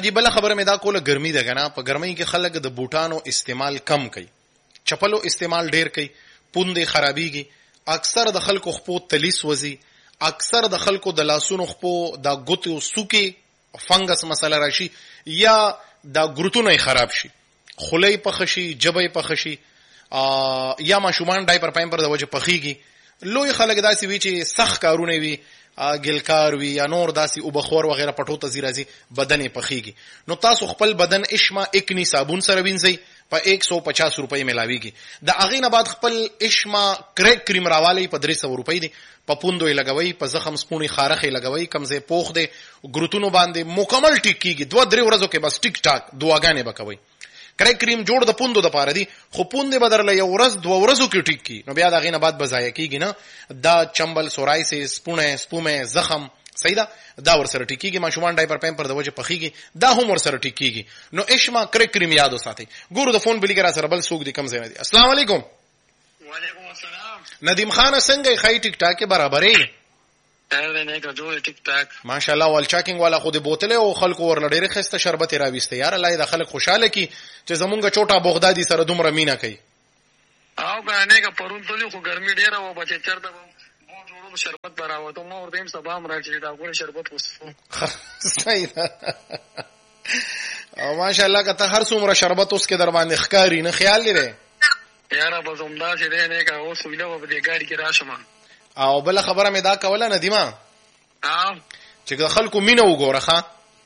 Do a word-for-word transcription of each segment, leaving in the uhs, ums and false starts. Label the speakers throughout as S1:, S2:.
S1: حاجی بل خبره مې دا کوله ګرمي ده کنه په ګرمۍ کې خلک د بوټانو استعمال کم کوي چپلو استعمال ډیر کوي پوندې خرابيږي اکثر د خلکو خپو تلیس وزي اکثر د خلکو د لاسونو خپو د ګوتو سوکي فنګس مسله راشي یا د ګروتونه خراب شي خولې پخشي جبې پخشي یا ماشومان ډایپر پایمپر د وجه پخېږي لوی خلک داسې وی چې سخت کارونه وي ګلکار وي یا نور داسې او بخور وغیرہ پټو ته زیرازي بدن پخېږي نو تاسو خپل بدن اشما اکنی صابون سره وینځي په ایک سو پچاس روپۍ ملاويږي د اغه نه بعد خپل اشما کریک کریم راوالي په درې سو روپۍ دي په پوندو یې لګوي په زخم سپونی خارخه یې لګوي کمزې پوخ دي ګروتونو باندې مکمل ټیک کیږي دوه درې ورځو کې بس ټیک ټاک دواګانې بکوي کریک کریم جوړ د پوندو د پاره دي خو پوندې بدرل یو ورځ دوه ورځو کې ټیک کی نو بیا د اغه نه بعد بزایا کیږي نه دا چمبل سورایسس سپونه سپومه زخم صحیح دا ور سره ټیکيږي ماشومان ډایپر پمپر د وجه پخېږي دا هم ور سره ټیکيږي نو اشما کریک کریم یادو ساتي ګورو د فون بلیګرا سره بل سوق دي کم ځای دي السلام علیکم
S2: وعلیکم السلام
S1: ندیم خان څنګه خای ټیک ټاک برابرې
S2: دا نه کوم ټیک ټاک
S1: ماشاءالله ول چاکینګ والا خو د بوتله او خلکو ور لډېره خسته شربت راويسته یار الله د خلک خوشاله کی چې زمونږ چوټا بغدادي سره دومره مینا کوي
S2: او کنه که پرون ته خو ګرمي ډیره و بچی چرته مو جوړو شربت براوته مو ورته سبا هم راځي دا ګول شربت وسو
S1: صحیح او ماشاءالله که ته هر څومره شربت اوس کې در باندې ښکاری نه خیال لري
S2: یاره به زمدا چې نه که اوس ویله و به ګاډي کې راشم
S1: او بل خبره مې دا کوله ندیمه
S2: ها
S1: چې خلکو مینه وګوره ښا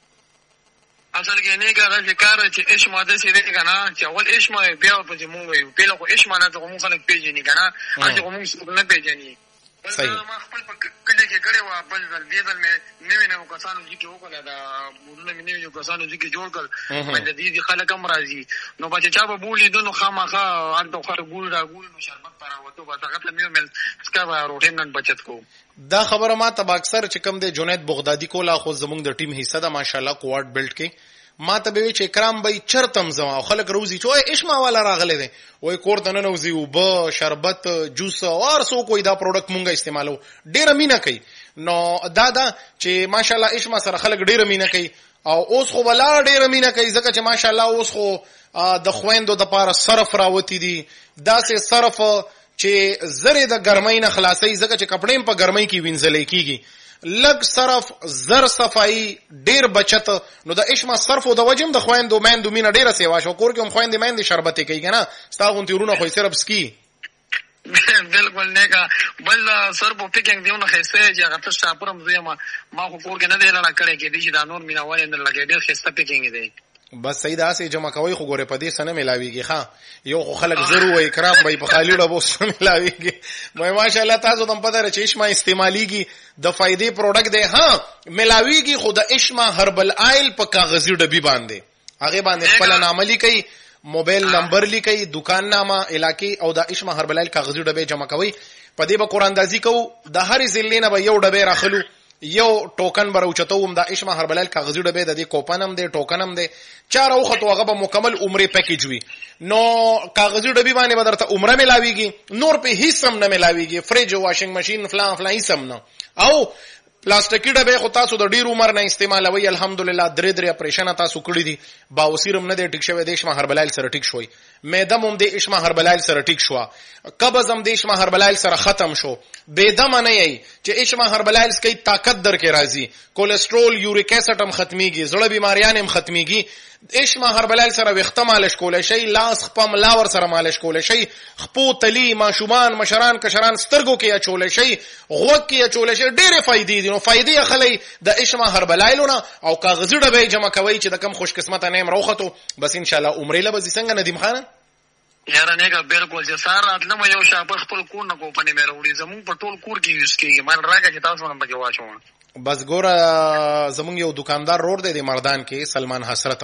S2: اصل کې نه کار چې کار چې ايش ماده سي دې کنه چې اول ايش ما بیا په دې مونږ وي په لکه ايش معنی ته مونږ خلک پیژني کنه اځه مونږ نه پیژني
S1: صحیح
S2: ما خپل په کله کې غړې و بل ځل دې ځل مې نوې نوې کسانو چې وکړه دا مونږ مې نوې کسانو چې جوړ کړ مې دې دې خلک هم راځي نو بچا چا به بولی دونو خامخا انته خر ګول را ګول نو شربت پراوته به هغه مې مل اسکا روټین نن بچت کو
S1: دا خبره ما ته اکثر چې کوم د جنید بغدادي کولا خو زمونږ د ټیم حصہ ده ماشاءالله کوارډ بیلټ کې ما ته به چې کرام به چرتم زما خلک روزي چې اشما والا راغله دي وای کور ته نه نوځي او به شربت جوس او سو کوئی دا پروډکټ مونږه استعمالو ډیره مینا کوي نو دا دا چې ماشاءالله اشما سره خلک ډیره مینا کوي او اوس خو ولا ډیره مینا کوي ځکه چې ماشاءالله اوس خو د خويندو د پاره صرف راوتی دي دا سه صرف چې زره د ګرمۍ نه خلاصي ځکه چې کپړې په ګرمۍ کې وینځلې کیږي لګ صرف زر صفائی ډیر بچت نو د اشما صرف او د وجم د خويندو مېندو مینا ډیره سیوا شو کور کې هم خويندې مېندې شربت کوي کنه ستاغون تیرونه خو صرف سکی
S2: بالکل نه کا بل سر په پکینګ دیونه خسته چې هغه ته شاپرم زما ما خو کور کې نه دی لړا کړی کې دي چې دا نور مینا وای نه لګې ډیر خسته پکینګ دی
S1: بس صحیح ده سي جمع کوي خو ګوره په دې سنه ملاويږي ها یو خو خلک زرو وای کرام به په خالي ډبو سره ملاويږي مې ماشاءالله تاسو تم پته چې اشما استعماليږي د فائدې پروډکټ دی ها ملاويږي خو د اشما هربل آیل په کاغذي ډبي باندې هغه باندې خپل نامه لیکي موبایل نمبر لیکي دکان نامه علاقې او د اشما هربل آیل کاغذي ډبي جمع کوي په دې به قران دازي کو د هر ځلینه به یو ډبي راخلو یو ټوکن برو چتوم د اشما هربلال کاغذي ډبه د دې کوپنم دی ټوکنم دی چار او خطو هغه به مکمل عمره پیکیج وي نو کاغذي ډبي باندې بدرته عمره ملاويږي نور په هیڅ هم نه ملاويږي فریج واشنګ ماشين فلان فلان هیڅ هم نه او پلاستیکي ډبه خو تاسو د ډیر عمر نه استعمالوي الحمدلله درې درې اپریشن تاسو کړی دي باوسیرم نه دی ټیک شوی د اشما هربلال سره ټیک شوی معده هم د اشما هربلال سره ټیک شو قبض هم د اشما هربلال سره ختم شو بيدم نه یي چې اشما هربلال سکي طاقت در کې راځي کولیسټرول یوریک اسید هم ختميږي زړه بيماریان هم ختميږي اشما هربلال سره وخت مالش کول شي لاس خپم لاور سره مالش کول شي خپو تلی ماشومان مشران کشران سترګو کې اچول شي غوږ کې اچول شي ډېرې فائدې دي نو فائدې اخلي د اشما هربلالونه او کاغذي ډبې جمع کوي چې د کم خوش قسمت نه مروخته بس ان شاء الله عمره له بس څنګه ندیم خان
S2: یاره نه کا بالکل چې سار اتلم یو شاپ خپل کور نه کو پنه مې وروړي زمون په ټول کور کې یوز کیږي مر راګه چې تاسو نه پکې واچو
S1: بس ګوره زمون یو دکاندار روډ دی د مردان کې سلمان حسرت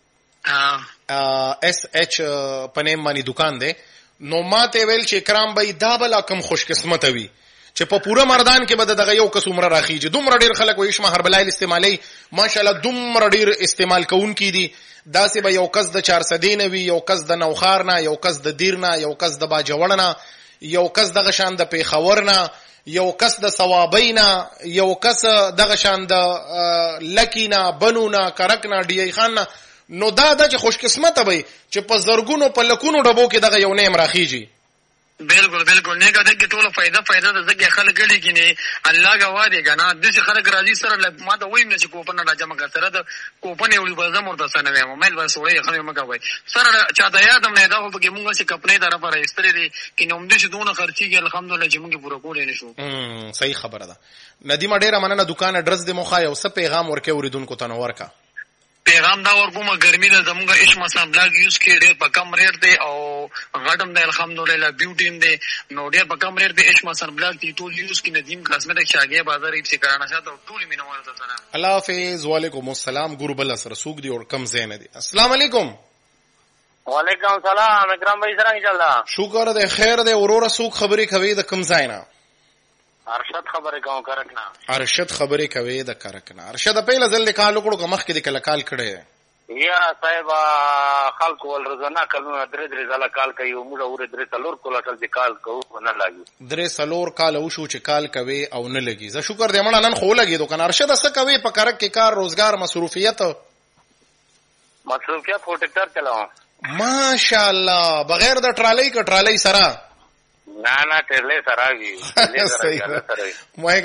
S1: ها اس ایچ پنیم باندې دکان دی نو ماته ویل چې کرام بای دا بل کم خوش قسمت وي چې په پورا مردان کې بد دغه یو کس عمر راخیږي دومره ډیر خلک وې شمه هربلایل استعمالي ماشاءالله دومره ډیر استعمال کوونکې دي داسې به یو کس د چار سدې نه وي یو کس د نوخار نه یو کس د دیر نه یو کس د باجوړ نه یو کس دغه شان د پیښور نه یو کس د ثوابینا یو کس دغه شان د لکینا بنونا کرکنا ډی خان، نو دا د خوش قسمته وي چې په زرګونو په لکونو ډبو کې دغه یو نیم راخیږي.
S2: بالکل بالکل نه کده کې ټول فائدہ فائدہ د زګي خلک غلي کینی الله غوا دې غنا د څه خلک راځي سره ما ته وایم نه چې کوپن نه جمع کړه سره د کوپن یو بازار مرته سره ویم موبایل ور سوړې خلک مګه وای سره چا د یادم نه دا خو به موږ چې کپنې طرف راسترې دي کینې هم دې چې دونه خرچيږي الحمدلله چې موږ پوره کولې نشو.
S1: هم صحیح خبره ده. ندیمه ډیره مننه دکان اډرس دې مخه یو څه پیغام ورکې اوریدونکو ته نو ورکا.
S2: پیغام دا ورکوم ګرمي د زموږه اشما سم بلاګ یوز کې ډېر په کم ریټ دی او غټم دی الحمدلله بیوټین دی نو ډېر په کم ریټ دی اشما سم بلاګ دی ټول یوز کې ندیم کاسمیټک شاګه بازار یې کرانا شاته ټول مینوال ته سلام.
S1: الله حافظ. وعلیکم السلام. ګورو بل سره سوق دی اور کم زین دی. السلام علیکم.
S3: وعلیکم السلام. اکرم بھائی څنګه چلدا؟
S1: شکر دی خیر دی. اورور سوق خبري کوي د کم زینا.
S3: ارشد خبره کوم کرکنا.
S1: ارشد خبره کوي د کرکنا. ارشد په لزل کال وکړو مخ کې د کله کال کړي.
S3: یا صاحب خلق ول روزانه کلونه درې درې ځله کال کوي او موږ اور درې څلور کوله تل د کال کوو نه لګي.
S1: درې څلور کال او شو چې کال کوي او نه لګي. زه شکر دې مړه نن خو لګي دوکان. ارشد څه کوي په کرک کې کار روزګار مصروفیت؟
S3: مصروفیت هو ټکټر چلاو.
S1: ماشاءالله. بغیر د ټرالۍ ک ټرالۍ سره؟
S3: نه نه ټرالۍ سره وی.
S1: صحیح.